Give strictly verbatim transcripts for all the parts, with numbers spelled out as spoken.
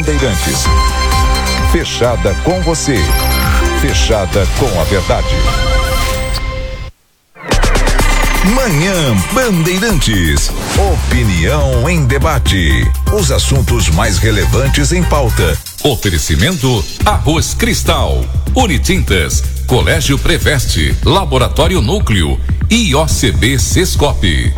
Bandeirantes. Fechada com você. Fechada com a verdade. Manhã Bandeirantes. Opinião em debate. Os assuntos mais relevantes em pauta. Oferecimento Arroz Cristal, Unitintas, Colégio Preveste, Laboratório Núcleo e O C B Sescope.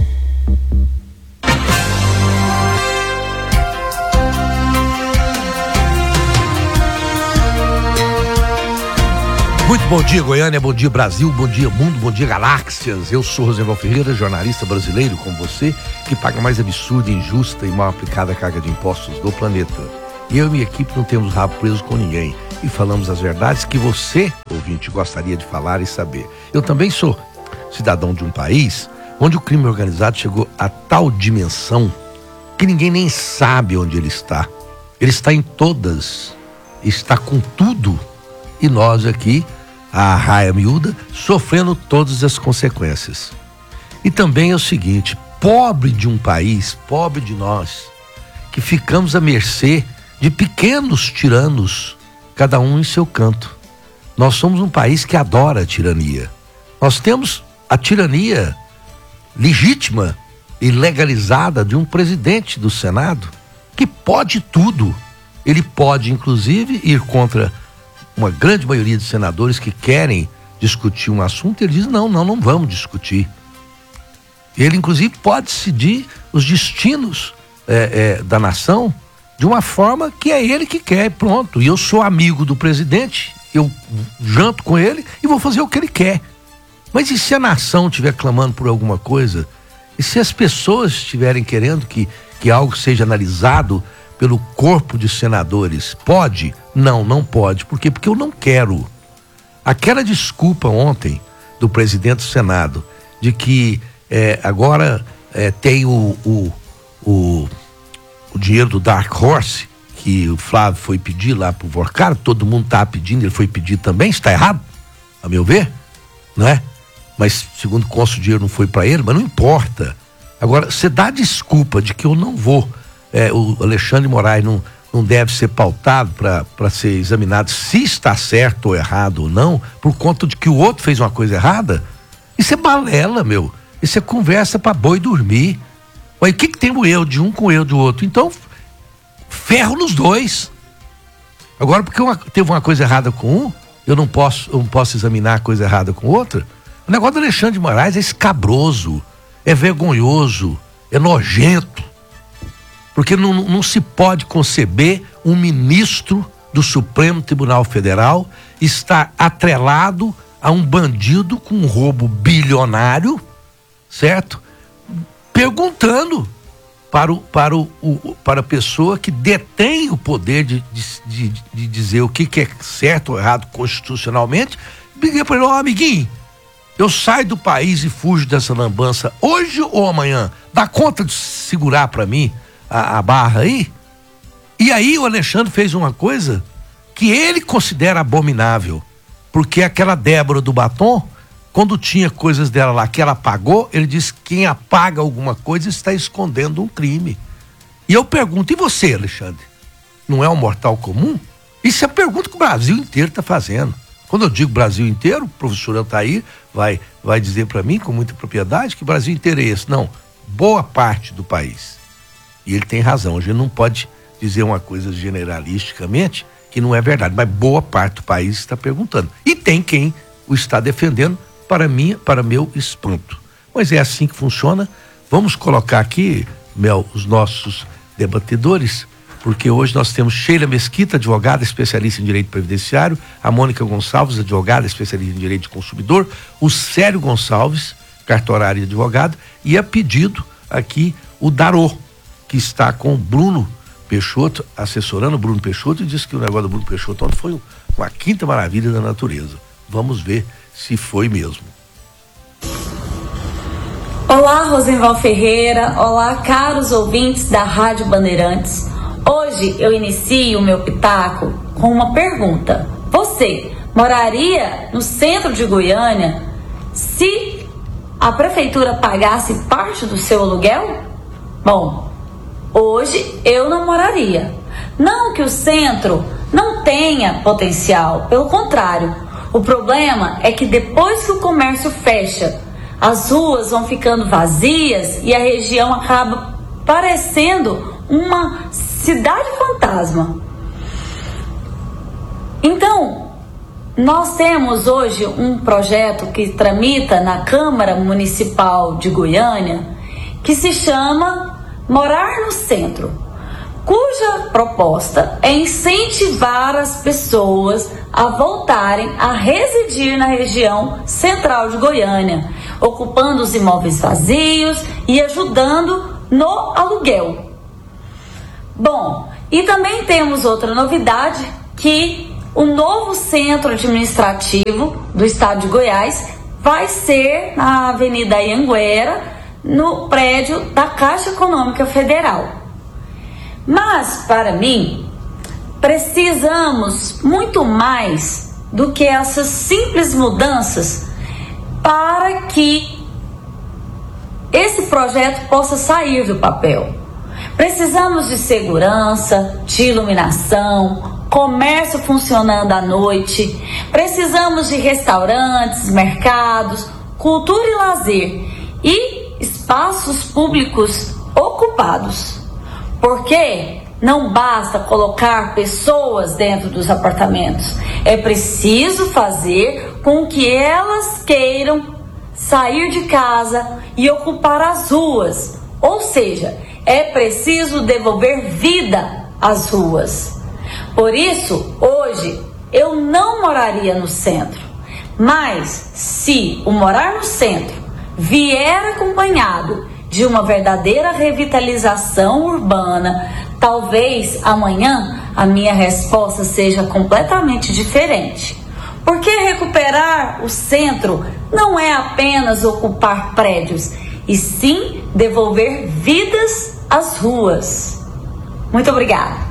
Muito bom dia, Goiânia, bom dia, Brasil, bom dia, mundo, bom dia, galáxias. Eu sou Rosenval Ferreira, jornalista brasileiro como você, que paga a mais absurda, injusta e mal aplicada carga de impostos do planeta. E eu e minha equipe não temos rabo preso com ninguém e falamos as verdades que você, ouvinte, gostaria de falar e saber. Eu também sou cidadão de um país onde o crime organizado chegou a tal dimensão que ninguém nem sabe onde ele está. Ele está em todas, está com tudo. E nós aqui, a raia miúda, sofrendo todas as consequências. E também é o seguinte, pobre de um país, pobre de nós, que ficamos à mercê de pequenos tiranos, cada um em seu canto. Nós somos um país que adora a tirania. Nós temos a tirania legítima e legalizada de um presidente do Senado que pode tudo. Ele pode, inclusive, ir contra uma grande maioria de senadores que querem discutir um assunto. Ele diz, não, não, não vamos discutir. Ele, inclusive, pode decidir os destinos é, é, da nação de uma forma que é ele que quer, pronto. E eu sou amigo do presidente, eu janto com ele e vou fazer o que ele quer. Mas e se a nação estiver clamando por alguma coisa? E se as pessoas estiverem querendo que, que algo seja analisado pelo corpo de senadores? Pode? Não, não pode. Por quê? Porque eu não quero. Aquela desculpa ontem do presidente do Senado de que é, agora é, tem o, o, o, o dinheiro do Dark Horse, que o Flávio foi pedir lá pro Vorcaro, todo mundo tá pedindo, ele foi pedir também, está errado, a meu ver, não é? Mas segundo consta o dinheiro não foi para ele, mas não importa. Agora, você dá desculpa de que eu não vou, é, o Alexandre Moraes não, não deve ser pautado para ser examinado se está certo ou errado ou não, por conta de que o outro fez uma coisa errada. Isso é balela, meu. Isso é conversa para boi dormir. Ué, o que que tem o eu de um com o eu do outro? Então, ferro nos dois. Agora, porque uma, teve uma coisa errada com um, eu não posso, eu não posso examinar a coisa errada com outra? O negócio do Alexandre de Moraes é escabroso, é vergonhoso, é nojento. Porque não, não se pode conceber um ministro do Supremo Tribunal Federal estar atrelado a um bandido com um roubo bilionário, certo? Perguntando para, o, para, o, o, para a pessoa que detém o poder de, de, de, de dizer o que, que é certo ou errado constitucionalmente. Liguei para ele, ó, amiguinho, eu saio do país e fujo dessa lambança hoje ou amanhã? Dá conta de segurar para mim a, a barra aí? E aí o Alexandre fez uma coisa que ele considera abominável, porque aquela Débora do batom, quando tinha coisas dela lá que ela apagou, ele disse que quem apaga alguma coisa está escondendo um crime. E eu pergunto, e você, Alexandre? Não é um mortal comum? Isso é a pergunta que o Brasil inteiro está fazendo. Quando eu digo Brasil inteiro, o professor Altair vai, vai dizer para mim com muita propriedade que Brasil inteiro é esse. Não, boa parte do país. E ele tem razão, a gente não pode dizer uma coisa generalisticamente que não é verdade, mas boa parte do país está perguntando. E tem quem o está defendendo, para mim, para meu espanto. Mas é assim que funciona. Vamos colocar aqui, Mel, os nossos debatedores, porque hoje nós temos Sheila Mesquita, advogada especialista em direito previdenciário, a Mônica Gonçalves, advogada especialista em direito de consumidor, o Célio Gonçalves, cartorário e advogado, e a pedido aqui o Darô, que está com o Bruno Peixoto, assessorando o Bruno Peixoto, e disse que o negócio do Bruno Peixoto ontem foi uma quinta maravilha da natureza. Vamos ver se foi mesmo. Olá, Rosenval Ferreira, olá, caros ouvintes da Rádio Bandeirantes. Hoje eu inicio o meu pitaco com uma pergunta. Você moraria no centro de Goiânia se a prefeitura pagasse parte do seu aluguel? Bom, hoje eu não moraria, Não que o centro não tenha potencial, pelo contrário. O problema é que depois que o comércio fecha, as ruas vão ficando vazias e a região acaba parecendo uma cidade fantasma. Então, nós temos hoje um projeto que tramita na Câmara Municipal de Goiânia, que se chama Morar no Centro, cuja proposta é incentivar as pessoas a voltarem a residir na região central de Goiânia, ocupando os imóveis vazios e ajudando no aluguel. Bom, e também temos outra novidade, que o novo centro administrativo do estado de Goiás vai ser na Avenida Anhanguera, no prédio da Caixa Econômica Federal. Mas, para mim, precisamos muito mais do que essas simples mudanças para que esse projeto possa sair do papel. Precisamos de segurança, de iluminação, comércio funcionando à noite, precisamos de restaurantes, mercados, cultura e lazer e espaços públicos ocupados. Porque não basta colocar pessoas dentro dos apartamentos, é preciso fazer com que elas queiram sair de casa e ocupar as ruas, ou seja, é preciso devolver vida às ruas. Por isso, hoje, eu não moraria no centro, mas se o morar no centro vier acompanhado de uma verdadeira revitalização urbana, talvez amanhã a minha resposta seja completamente diferente. Porque recuperar o centro não é apenas ocupar prédios, e sim devolver vidas às ruas. Muito obrigada.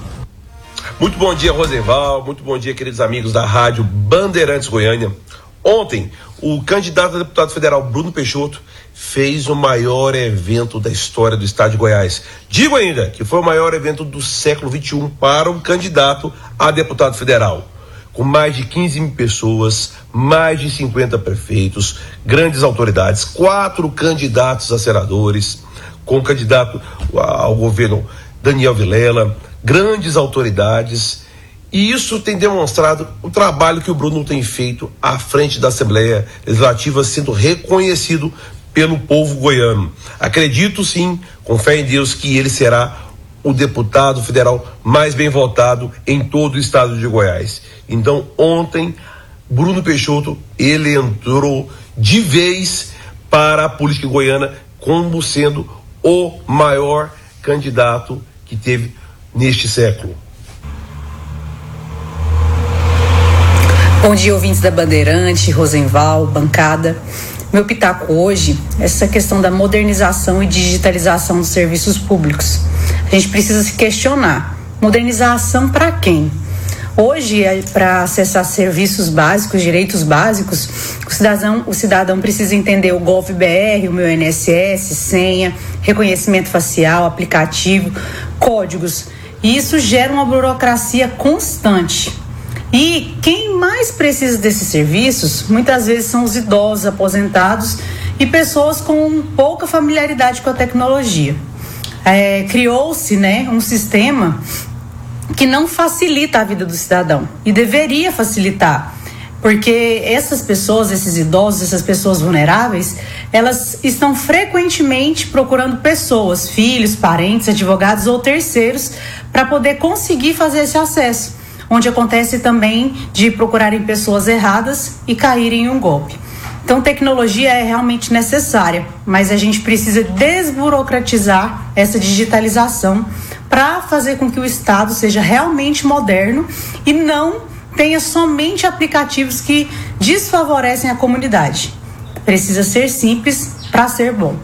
Muito bom dia, Rosenval. Muito bom dia, queridos amigos da Rádio Bandeirantes Goiânia. Ontem, o candidato a deputado federal Bruno Peixoto fez o maior evento da história do estado de Goiás. Digo ainda que foi o maior evento do século vinte e um para um candidato a deputado federal. Com mais de quinze mil pessoas, mais de cinquenta prefeitos, grandes autoridades, quatro candidatos a senadores, com o candidato ao governo Daniel Vilela, grandes autoridades, e isso tem demonstrado o trabalho que o Bruno tem feito à frente da Assembleia Legislativa, sendo reconhecido pelo povo goiano. Acredito sim, com fé em Deus, que ele será o deputado federal mais bem votado em todo o estado de Goiás. Então, ontem, Bruno Peixoto, ele entrou de vez para a política goiana como sendo o maior candidato que teve neste século. Bom dia, ouvintes da Bandeirante, Rosenval, bancada. Meu pitaco hoje é essa questão da modernização e digitalização dos serviços públicos. A gente precisa se questionar, modernização para quem? Hoje, para acessar serviços básicos, direitos básicos, o cidadão, o cidadão precisa entender o GovBR, o meu I N S S, senha, reconhecimento facial, aplicativo, códigos. E isso gera uma burocracia constante. E quem mais precisa desses serviços, muitas vezes são os idosos, aposentados e pessoas com pouca familiaridade com a tecnologia. É, criou-se, né, um sistema que não facilita a vida do cidadão e deveria facilitar, porque essas pessoas, esses idosos, essas pessoas vulneráveis, elas estão frequentemente procurando pessoas, filhos, parentes, advogados ou terceiros para poder conseguir fazer esse acesso, onde acontece também de procurarem pessoas erradas e caírem em um golpe. Então, tecnologia é realmente necessária, mas a gente precisa desburocratizar essa digitalização para fazer com que o Estado seja realmente moderno e não tenha somente aplicativos que desfavorecem a comunidade. Precisa ser simples para ser bom.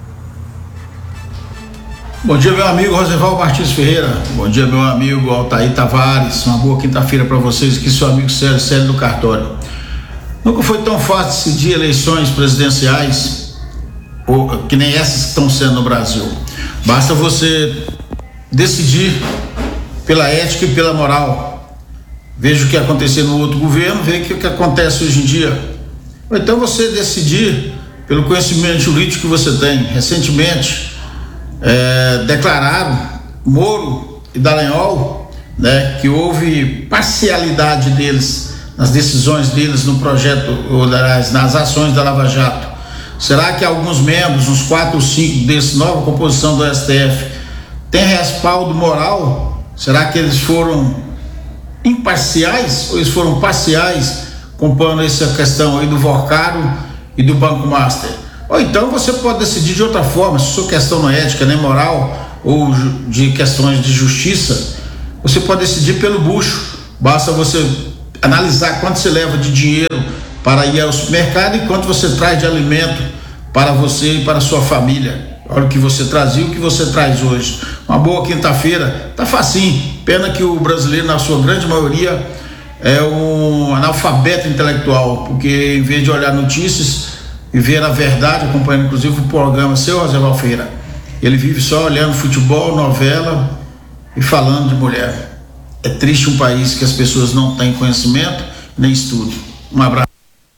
Bom dia, meu amigo Rosenval Martins Ferreira. Bom dia, meu amigo Altair Tavares. Uma boa quinta-feira para vocês. Aqui seu amigo Célio, Célio do Cartório. Nunca foi tão fácil decidir eleições presidenciais ou, que nem essas que estão sendo no Brasil. Basta você decidir pela ética e pela moral. Veja o que aconteceu no outro governo, veja o que acontece hoje em dia. Ou então você decidir pelo conhecimento jurídico que você tem. Recentemente é, declararam Moro e Dallagnol, né, que houve parcialidade deles nas decisões deles no projeto, ou nas, nas ações da Lava Jato. Será que alguns membros, uns quatro ou cinco dessa nova composição do S T F, têm respaldo moral? Será que eles foram imparciais ou eles foram parciais, compondo essa questão aí do Vorcaro e do Banco Master? Ou então você pode decidir de outra forma, se sua questão não é ética nem moral ou de questões de justiça, você pode decidir pelo bucho. Basta você analisar quanto você leva de dinheiro para ir ao supermercado e quanto você traz de alimento para você e para a sua família. Olha o que você trazia e o que você traz hoje. Uma boa quinta-feira, tá facinho. Pena que o brasileiro, na sua grande maioria, é um analfabeto intelectual, porque em vez de olhar notícias e ver a verdade, acompanhando inclusive o programa seu, Rosenval Ferreira, ele vive só olhando futebol, novela e falando de mulher. É triste um país que as pessoas não têm conhecimento nem estudo. Um abraço.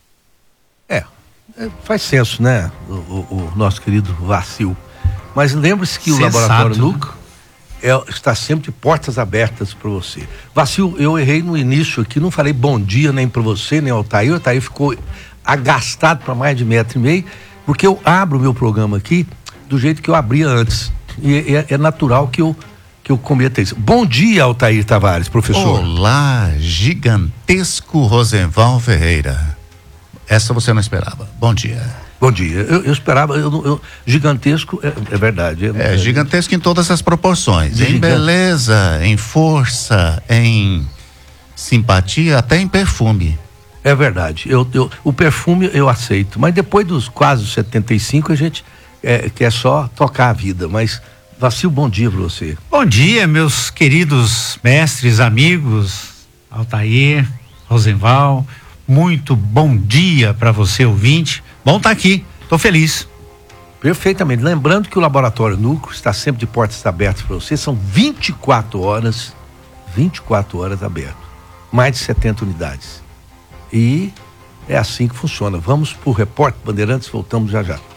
É, é faz senso, né, o, o, o nosso querido Vacil. Mas lembre-se que Sensato. O Laboratório Núcleo é, está sempre de portas abertas para você. Vacil, eu errei no início aqui, não falei bom dia nem para você, nem ao Altair. O Altair ficou agastado para mais de metro e meio, porque eu abro o meu programa aqui do jeito que eu abria antes. E é, é natural que eu que eu cometa isso. Bom dia, Altair Tavares, professor. Olá, gigantesco Rosenval Ferreira. Essa você não esperava. Bom dia. Bom dia. Eu, eu esperava, eu, eu, gigantesco, é, é verdade. É, é gigantesco em todas as proporções. Gigante. Em beleza, em força, em simpatia, até em perfume. É verdade. Eu, eu, o perfume eu aceito, mas depois dos quase setenta e cinco a gente é, quer só tocar a vida, mas Vacil, bom dia para você. Bom dia, meus queridos mestres, amigos, Altair, Rosenval, muito bom dia para você, ouvinte. Bom estar tá aqui, tô feliz. Perfeitamente. Lembrando que o Laboratório Núcleo está sempre de portas abertas para você, são vinte e quatro horas, vinte e quatro horas aberto, mais de setenta unidades. E é assim que funciona. Vamos pro Repórter Bandeirantes, voltamos já já.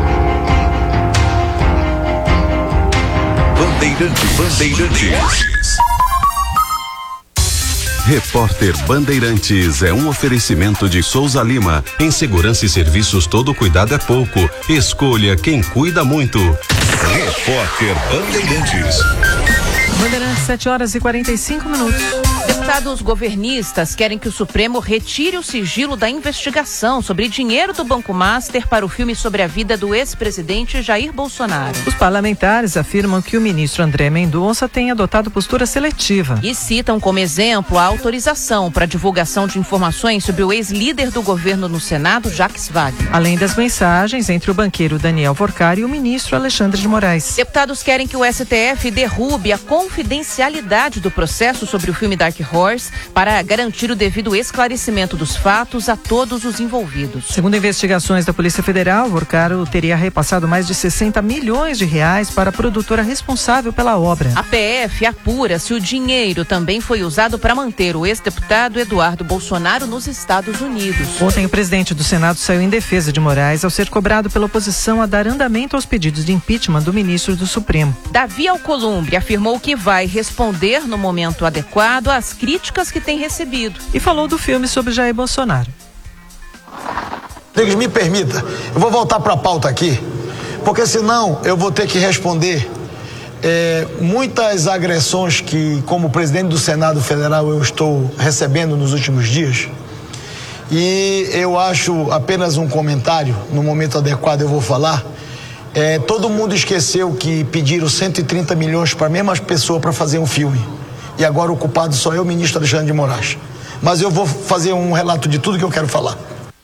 Bandeirantes. Bandeirantes. Repórter Bandeirantes é um oferecimento de Souza Lima. Em segurança e serviços, todo cuidado é pouco. Escolha quem cuida muito. Repórter Bandeirantes. Bandeirantes, sete horas e quarenta e cinco minutos. Deputados governistas querem que o Supremo retire o sigilo da investigação sobre dinheiro do Banco Master para o filme sobre a vida do ex-presidente Jair Bolsonaro. Os parlamentares afirmam que o ministro André Mendonça tem adotado postura seletiva. E citam como exemplo a autorização para divulgação de informações sobre o ex-líder do governo no Senado, Jacques Wagner. Além das mensagens entre o banqueiro Daniel Vorcari e o ministro Alexandre de Moraes. Deputados querem que o S T F derrube a confidencialidade do processo sobre o filme Dark Horse para garantir o devido esclarecimento dos fatos a todos os envolvidos. Segundo investigações da Polícia Federal, Vorcaro teria repassado mais de sessenta milhões de reais para a produtora responsável pela obra. A P F apura se o dinheiro também foi usado para manter o ex-deputado Eduardo Bolsonaro nos Estados Unidos. Ontem, o presidente do Senado saiu em defesa de Moraes ao ser cobrado pela oposição a dar andamento aos pedidos de impeachment do ministro do Supremo. Davi Alcolumbre afirmou que vai responder no momento adequado às críticas que tem recebido. E falou do filme sobre Jair Bolsonaro. Me permita, eu vou voltar para a pauta aqui, porque senão eu vou ter que responder é, muitas agressões que, como presidente do Senado Federal, eu estou recebendo nos últimos dias. E eu acho apenas um comentário, no momento adequado eu vou falar. É, todo mundo esqueceu que pediram cento e trinta milhões para a mesma pessoa para fazer um filme. E agora o culpado sou eu, ministro Alexandre de Moraes. Mas eu vou fazer um relato de tudo que eu quero falar.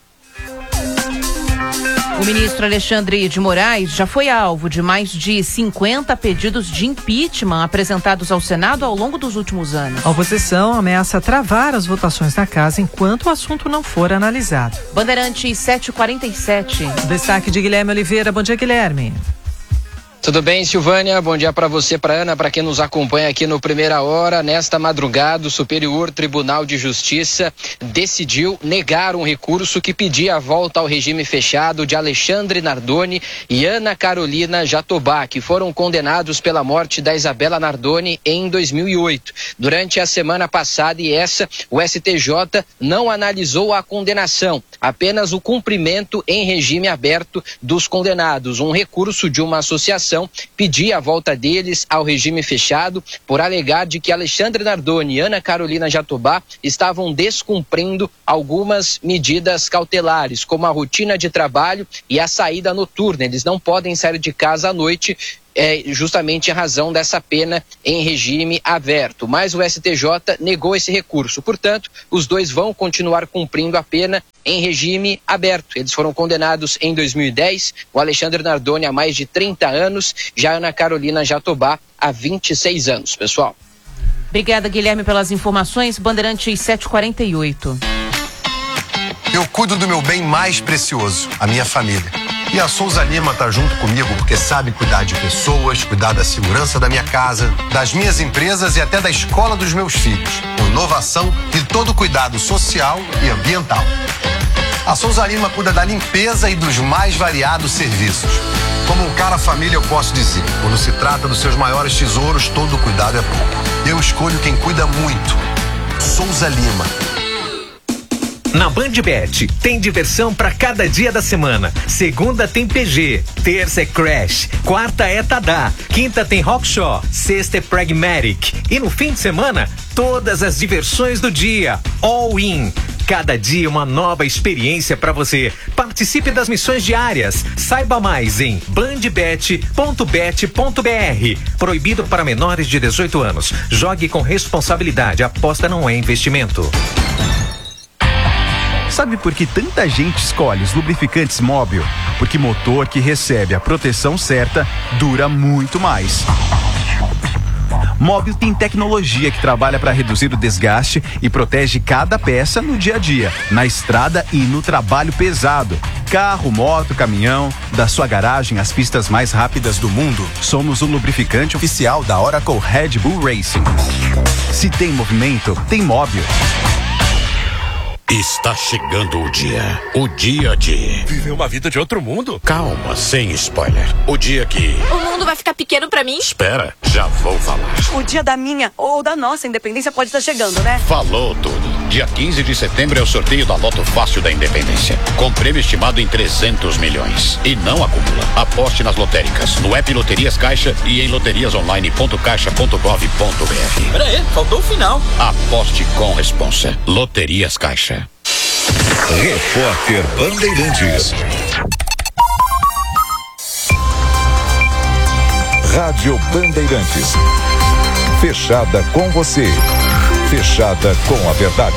O ministro Alexandre de Moraes já foi alvo de mais de cinquenta pedidos de impeachment apresentados ao Senado ao longo dos últimos anos. A oposição ameaça travar as votações na casa enquanto o assunto não for analisado. Bandeirantes sete e quarenta e sete. Destaque de Guilherme Oliveira. Bom dia, Guilherme. Tudo bem, Silvânia? Bom dia para você, para Ana, para quem nos acompanha aqui no Primeira Hora. Nesta madrugada, o Superior Tribunal de Justiça decidiu negar um recurso que pedia a volta ao regime fechado de Alexandre Nardoni e Ana Carolina Jatobá, que foram condenados pela morte da Isabela Nardoni em dois mil e oito. Durante a semana passada e essa, o S T J não analisou a condenação, apenas o cumprimento em regime aberto dos condenados. Um recurso de uma associação pedia a volta deles ao regime fechado por alegar de que Alexandre Nardoni e Ana Carolina Jatobá estavam descumprindo algumas medidas cautelares, como a rotina de trabalho e a saída noturna. Eles não podem sair de casa à noite, É justamente em razão dessa pena em regime aberto. Mas o S T J negou esse recurso. Portanto, os dois vão continuar cumprindo a pena em regime aberto. Eles foram condenados em dois mil e dez, o Alexandre Nardoni há mais de trinta anos, já a Ana Carolina Jatobá há vinte e seis anos, pessoal. Obrigada, Guilherme, pelas informações. Bandeirantes sete e quarenta e oito. Eu cuido do meu bem mais precioso, a minha família. E a Souza Lima tá junto comigo porque sabe cuidar de pessoas, cuidar da segurança da minha casa, das minhas empresas e até da escola dos meus filhos. Com inovação e todo cuidado social e ambiental. A Souza Lima cuida da limpeza e dos mais variados serviços. Como um cara família eu posso dizer, quando se trata dos seus maiores tesouros, todo cuidado é pouco. Eu escolho quem cuida muito. Souza Lima. Na BandBet tem diversão para cada dia da semana. Segunda tem P G, terça é Crash, quarta é Tadá, quinta tem Rockshaw, sexta é Pragmatic e no fim de semana todas as diversões do dia, all in. Cada dia uma nova experiência para você. Participe das missões diárias. Saiba mais em bandbet ponto bet ponto br. Proibido para menores de dezoito anos. Jogue com responsabilidade. Aposta não é investimento. Sabe por que tanta gente escolhe os lubrificantes Móbil? Porque motor que recebe a proteção certa dura muito mais. Móbil tem tecnologia que trabalha para reduzir o desgaste e protege cada peça no dia a dia, na estrada e no trabalho pesado. Carro, moto, caminhão, da sua garagem às pistas mais rápidas do mundo. Somos o lubrificante oficial da Oracle Red Bull Racing. Se tem movimento, tem Móbil. Está chegando o dia. O dia de... Viver uma vida de outro mundo? Calma, sem spoiler. O dia que... O mundo vai ficar pequeno pra mim? Espera, já vou falar. O dia da minha ou da nossa independência pode estar chegando, né? Falou tudo. Dia quinze de setembro é o sorteio da Loto Fácil da Independência. Com prêmio estimado em trezentos milhões. E não acumula. Aposte nas lotéricas, no app Loterias Caixa e em loterias online ponto caixa ponto gov ponto br. Pera aí, faltou o final. Aposte com responsa. Loterias Caixa. Repórter Bandeirantes. Rádio Bandeirantes. Fechada com você. Fechada com a verdade.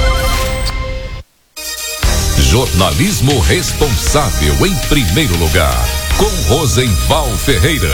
Jornalismo responsável em primeiro lugar. Com Rosenval Ferreira.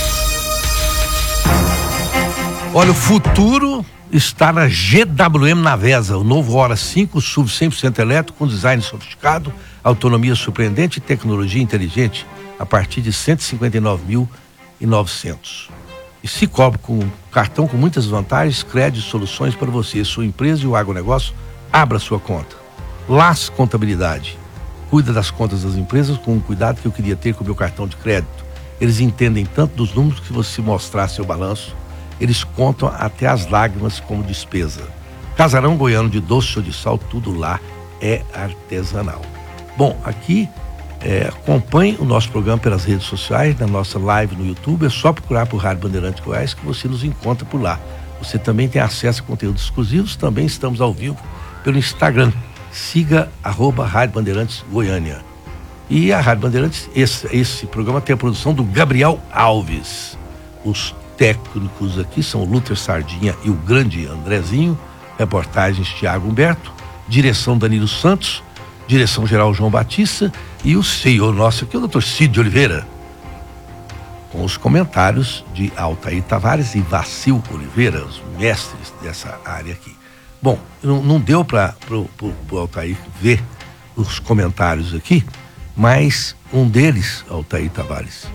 Olha, o futuro está na G W M Navesa, o novo Hora cinco, S U V cem por cento elétrico, com design sofisticado, autonomia surpreendente e tecnologia inteligente, a partir de cento e cinquenta e nove mil e novecentos. E se cobre com cartão com muitas vantagens, créditos e soluções para você, sua empresa e o agronegócio. Abra sua conta. Las Contabilidade. Cuida das contas das empresas com o cuidado que eu queria ter com o meu cartão de crédito. Eles entendem tanto dos números que você mostrar seu balanço. Eles contam até as lágrimas como despesa. Casarão goiano de doce ou de sal, tudo lá é artesanal. Bom, aqui é, acompanhe o nosso programa pelas redes sociais, na nossa live no YouTube. É só procurar por Rádio Bandeirantes Goiás que você nos encontra por lá. Você também tem acesso a conteúdos exclusivos. Também estamos ao vivo pelo Instagram. Siga arroba Rádio Bandeirantes Goiânia. E a Rádio Bandeirantes, esse, esse programa tem a produção do Gabriel Alves. Os técnicos aqui são o Lúter Sardinha e o grande Andrezinho, reportagens Tiago Humberto, direção Danilo Santos, direção geral João Batista e o senhor nosso aqui, o doutor Cid de Oliveira, com os comentários de Altair Tavares e Vacil Oliveira, os mestres dessa área aqui. Bom, não, não deu para o Altair ver os comentários aqui, mas um deles, Altair Tavares,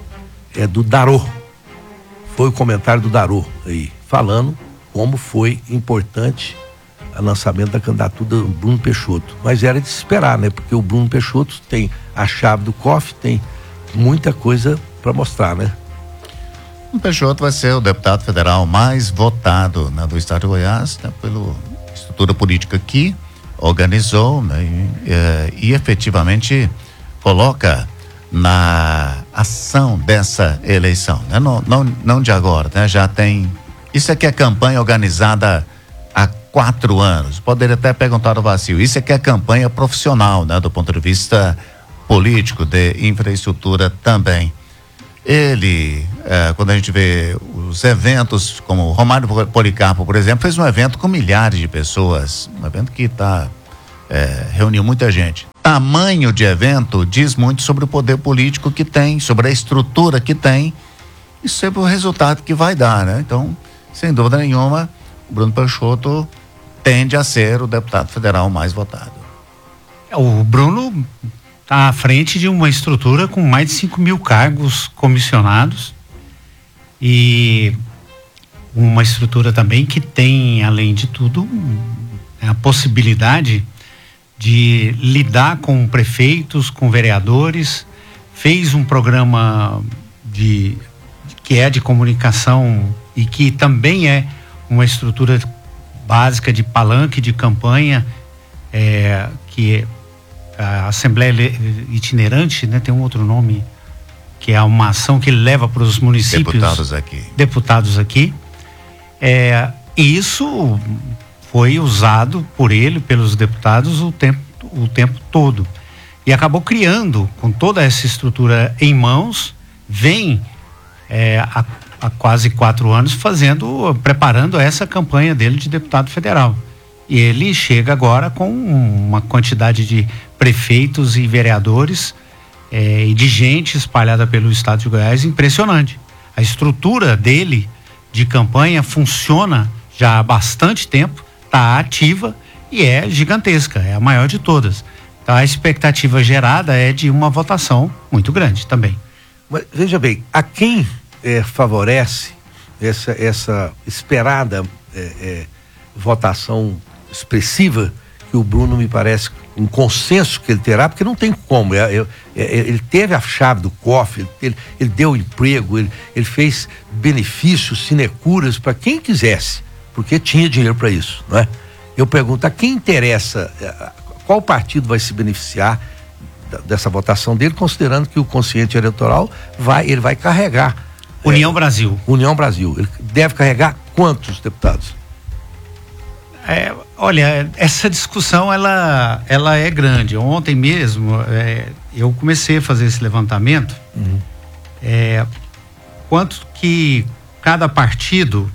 é do Darô. Foi o comentário do Darô aí, falando como foi importante o lançamento da candidatura do Bruno Peixoto. Mas era de se esperar, né? Porque o Bruno Peixoto tem a chave do cofre, tem muita coisa para mostrar, né? O Peixoto vai ser o deputado federal mais votado, né, do estado de Goiás, né, pela estrutura política que organizou, né, e, é, e efetivamente coloca na ação dessa eleição, né? Não, não, não de agora, né? Já tem, isso aqui é campanha organizada há quatro anos, poderia até perguntar ao Vacil, isso aqui é campanha profissional, né? Do ponto de vista político, de infraestrutura também. Ele, é, quando a gente vê os eventos, como o Romário Policarpo, por exemplo, fez um evento com milhares de pessoas, um evento que tá, é, reuniu muita gente. Tamanho de evento diz muito sobre o poder político que tem, sobre a estrutura que tem e sobre o resultado que vai dar, né? Então, sem dúvida nenhuma, o Bruno Peixoto tende a ser o deputado federal mais votado. O Bruno está à frente de uma estrutura com mais de cinco mil cargos comissionados e uma estrutura também que tem, além de tudo, a possibilidade de lidar com prefeitos, com vereadores, fez um programa de, que é de comunicação e que também é uma estrutura básica de palanque de campanha, é, que é a Assembleia Itinerante, né? Tem um outro nome, que é uma ação que ele leva para os municípios. Deputados aqui. Deputados aqui. É, isso foi usado por ele, pelos deputados, o tempo, o tempo todo. E acabou criando, com toda essa estrutura em mãos, vem é, há, há quase quatro anos fazendo, preparando essa campanha dele de deputado federal. E ele chega agora com uma quantidade de prefeitos e vereadores eh, e de gente espalhada pelo estado de Goiás impressionante. A estrutura dele de campanha funciona já há bastante tempo, está ativa e é gigantesca, é a maior de todas. Então a expectativa gerada é de uma votação muito grande também. Mas veja bem, a quem eh, favorece essa, essa esperada eh, eh, votação expressiva que o Bruno, me parece, um consenso que ele terá, porque não tem como, é, é, é, ele teve a chave do cofre, ele, ele deu emprego, ele, ele fez benefícios, sinecuras para quem quisesse, porque tinha dinheiro para isso, não é? Eu pergunto, a quem interessa, qual partido vai se beneficiar dessa votação dele, considerando que o consciente eleitoral vai, ele vai carregar. União é, Brasil. União Brasil, ele deve carregar quantos deputados? É, olha, essa discussão ela, ela é grande. Ontem mesmo é, eu comecei a fazer esse levantamento. Uhum. É, quanto que cada partido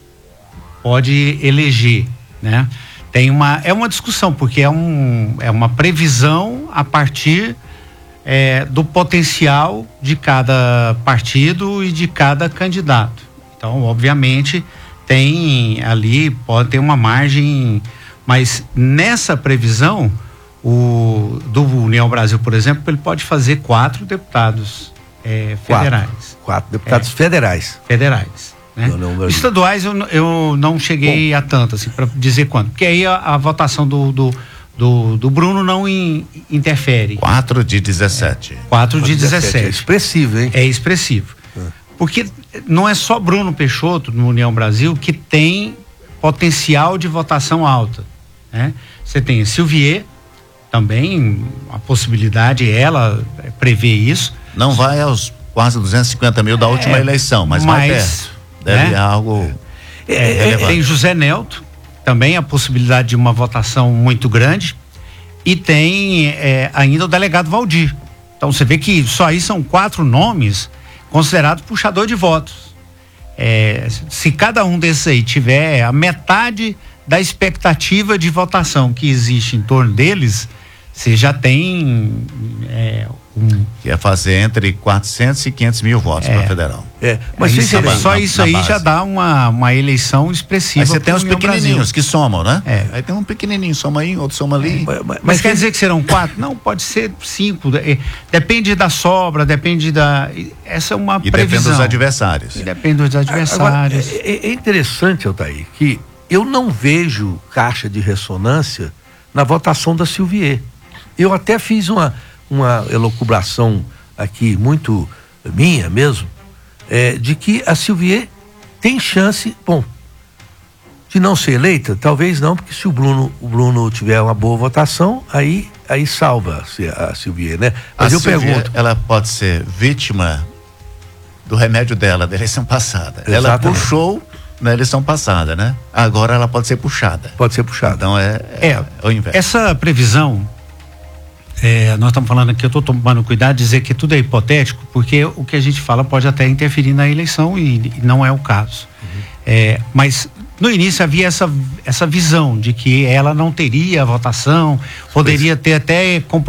pode eleger, né? Tem uma, é uma discussão, porque é, um, é uma previsão a partir é, do potencial de cada partido e de cada candidato. Então, obviamente, tem ali, pode ter uma margem, mas nessa previsão, o do União Brasil, por exemplo, ele pode fazer quatro deputados é, federais. Quatro, quatro deputados é, federais. Federais. Né? Estaduais eu, eu não cheguei Bom. a tanto, assim, para dizer quanto, porque aí a, a votação do, do, do, do Bruno não in, interfere. quatro de dezessete. É, quatro de dezessete. É expressivo, hein? É expressivo. É. Porque não é só Bruno Peixoto no União Brasil que tem potencial de votação alta, né? Você tem a Silvier, também a possibilidade, ela prevê isso. Não vai aos quase duzentos e cinquenta mil da é, última eleição, mas, mas vai perto. Deve, né? Algo é, é, tem José Nelto, também a possibilidade de uma votação muito grande, e tem é, ainda o delegado Valdir. Então você vê que só aí são quatro nomes considerados puxador de votos. É, se cada um desses aí tiver a metade da expectativa de votação que existe em torno deles, você já tem é, um... que é fazer entre quatrocentos e quinhentos mil votos É. para federal. É, Mas Aí, isso, na- só na- isso na aí base. já dá uma, uma eleição expressiva. Aí você tem pro os União pequenininhos Brasil. que somam, né? É. Aí tem um pequenininho, soma aí, outro soma ali. Mas, mas quer dizer que serão quatro? Não, pode ser cinco. É, depende da sobra, depende da. Essa é uma E previsão. depende dos adversários. E depende dos adversários. Agora, é, é interessante, Altair, que eu não vejo caixa de ressonância na votação da Silvier. Eu até fiz uma, uma elucubração aqui, muito minha mesmo, é, de que a Silvier tem chance, bom, de não ser eleita, talvez não, porque se o Bruno, o Bruno tiver uma boa votação, aí, aí salva a Silvier, né? Mas a eu Silvier, pergunto. ela pode ser vítima do remédio dela, da eleição passada. Ela Exatamente. puxou na eleição passada, né? Agora ela pode ser puxada. Pode ser puxada. Então é, é, É, é o inverso. essa previsão, é, nós estamos falando aqui, eu estou tomando cuidado de dizer que tudo é hipotético, porque o que a gente fala pode até interferir na eleição e, e não é o caso. Uhum. É, mas no início havia essa, essa visão de que ela não teria votação, poderia ter até